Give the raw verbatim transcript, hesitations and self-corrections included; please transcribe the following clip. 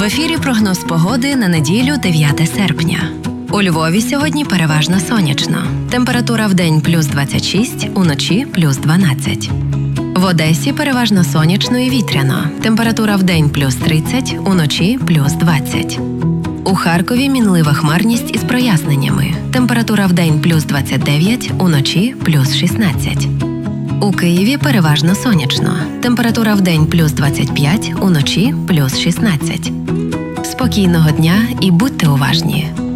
ефірі прогноз погоди на неділю дев'яте серпня. У Львові сьогодні переважно сонячно. Температура вдень плюс двадцять шість, уночі плюс дванадцять. В Одесі переважно сонячно і вітряно. Температура вдень плюс тридцять, уночі плюс двадцять. У Харкові мінлива хмарність із проясненнями. Температура вдень плюс двадцять дев'ять, уночі плюс шістнадцять. У Києві переважно сонячно. Температура вдень плюс двадцять п'ять, уночі плюс шістнадцять. Спокійного дня і будьте уважні!